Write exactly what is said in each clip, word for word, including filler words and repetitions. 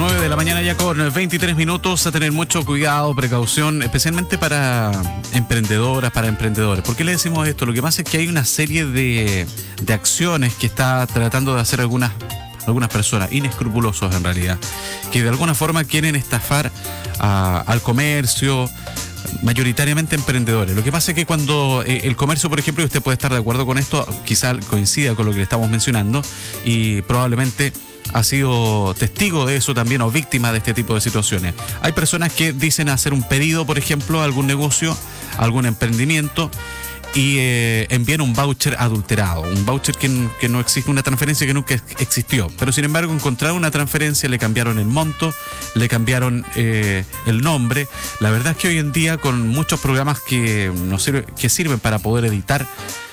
nueve de la mañana ya con veintitrés minutos, a tener mucho cuidado, precaución, especialmente para emprendedoras, para emprendedores. ¿Por qué le decimos esto? Lo que pasa es que hay una serie de, de acciones que está tratando de hacer algunas, algunas personas, inescrupulosos en realidad, que de alguna forma quieren estafar a, al comercio, mayoritariamente emprendedores. Lo que pasa es que cuando eh, el comercio, por ejemplo, y usted puede estar de acuerdo con esto, quizá coincida con lo que le estamos mencionando y probablemente ha sido testigo de eso también o víctima de este tipo de situaciones. Hay personas que dicen hacer un pedido, por ejemplo, a algún negocio, a algún emprendimiento y eh, envían un voucher adulterado, un voucher que, que no existe, una transferencia que nunca existió. Pero sin embargo encontraron una transferencia, le cambiaron el monto, le cambiaron eh, el nombre. La verdad es que hoy en día con muchos programas que, nos sirve, que sirven para poder editar,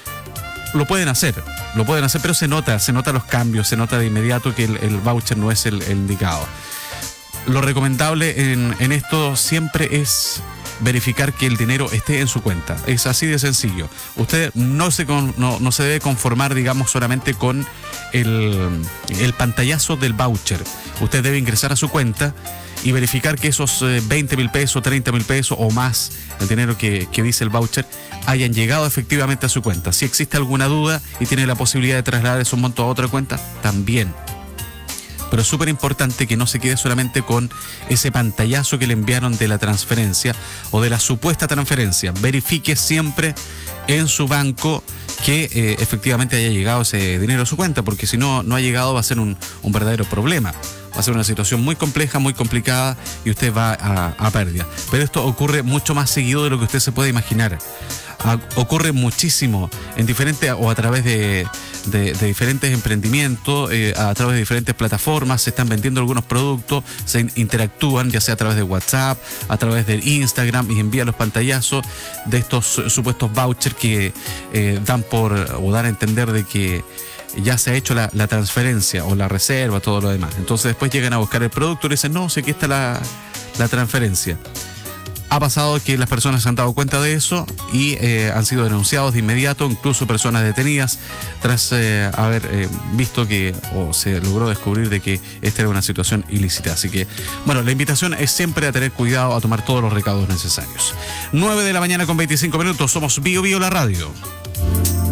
lo pueden hacer, lo pueden hacer, pero se nota, se nota los cambios, se nota de inmediato que el, el voucher no es el, el indicado. Lo recomendable en, en esto siempre es verificar que el dinero esté en su cuenta. Es así de sencillo. Usted no se, con, no, no se debe conformar, digamos, solamente con el, el pantallazo del voucher. Usted debe ingresar a su cuenta y verificar que esos veinte mil pesos, treinta mil pesos o más, el dinero que, que dice el voucher, hayan llegado efectivamente a su cuenta. Si existe alguna duda y tiene la posibilidad de trasladar esos montos a otra cuenta, también. Pero es súper importante que no se quede solamente con ese pantallazo que le enviaron de la transferencia o de la supuesta transferencia. Verifique siempre en su banco que eh, efectivamente haya llegado ese dinero a su cuenta, porque si no, no ha llegado va a ser un, un verdadero problema. Va a ser una situación muy compleja, muy complicada y usted va a, a pérdida. Pero esto ocurre mucho más seguido de lo que usted se puede imaginar. A, ocurre muchísimo en diferentes o a través de, de, de diferentes emprendimientos, eh, a través de diferentes plataformas, se están vendiendo algunos productos, se interactúan ya sea a través de WhatsApp, a través de Instagram y envían los pantallazos de estos supuestos vouchers que eh, dan por o dan a entender de que ya se ha hecho la, la transferencia o la reserva, todo lo demás. Entonces después llegan a buscar el producto y dicen, no, sé que está la, la transferencia. Ha pasado que las personas se han dado cuenta de eso y eh, han sido denunciados de inmediato, incluso personas detenidas tras eh, haber eh, visto que o se logró descubrir de que esta era una situación ilícita. Así que, bueno, la invitación es siempre a tener cuidado, a tomar todos los recaudos necesarios. nueve de la mañana con veinticinco minutos, somos Bio Bio la radio.